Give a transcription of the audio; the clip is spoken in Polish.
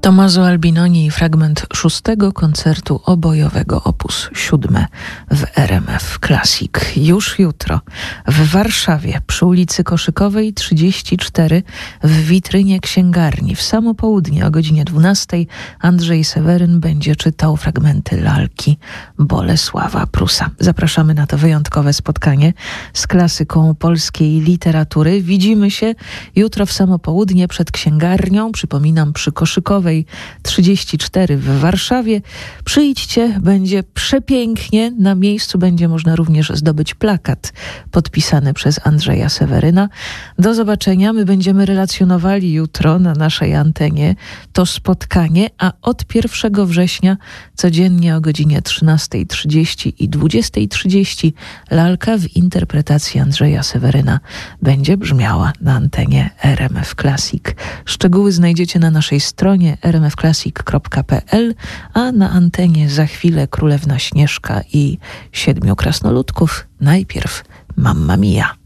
Tommaso Albinoni i fragment 6. koncertu obojowego op. 7 w RMF Classic. Już jutro w Warszawie przy ulicy Koszykowej 34 w witrynie księgarni w samo południe o godzinie 12 Andrzej Seweryn będzie czytał fragmenty lalki Bolesława Prusa. Zapraszamy na to wyjątkowe spotkanie z klasyką polskiej literatury. Widzimy się jutro w samo południe przed księgarnią, przypominam, przy Koszykowej 34 w Warszawie. Przyjdźcie, będzie przepięknie. Na miejscu będzie można również zdobyć plakat podpisany przez Andrzeja Seweryna. Do zobaczenia. My będziemy relacjonowali jutro na naszej antenie to spotkanie, a od 1 września codziennie o godzinie 13:30 i 20:30 lalka w interpretacji Andrzeja Seweryna będzie brzmiała na antenie RMF Classic. Szczegóły znajdziecie na naszej stronie rmfclassic.pl, a na antenie za chwilę Królewna Śnieżka i 7 krasnoludków. Najpierw Mamma Mia.